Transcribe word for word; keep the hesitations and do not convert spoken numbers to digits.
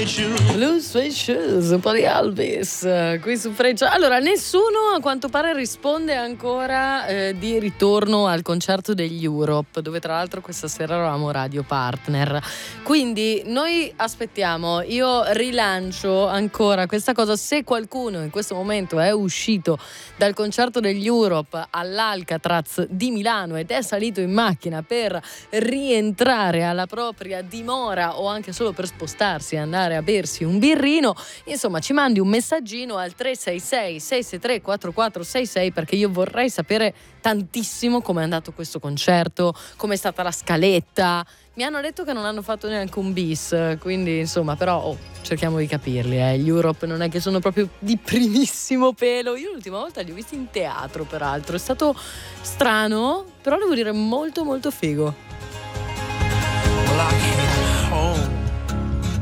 suede shoes. Blue Suede Shoes, un po' di Elvis eh, qui su Freccia. Allora, nessuno a quanto pare risponde ancora eh, di ritorno al concerto degli Europe, dove tra l'altro questa sera eravamo radio partner. Quindi noi aspettiamo, io rilancio ancora questa cosa. Se qualcuno in questo momento è uscito dal concerto degli Europe all'Alcatraz di Milano ed è salito in macchina per rientrare alla propria dimora o anche solo per spostarsi e andare a bersi un birrino, insomma ci mandi un messaggino al tre sei sei sei sei tre quattro quattro sei sei, perché io vorrei sapere tantissimo com'è andato questo concerto, com'è stata la scaletta. Mi hanno detto che non hanno fatto neanche un bis, quindi insomma, però oh, cerchiamo di capirli, eh. Gli Europe non è che sono proprio di primissimo pelo. Io l'ultima volta li ho visti in teatro, peraltro è stato strano, però devo dire molto molto figo. Well, I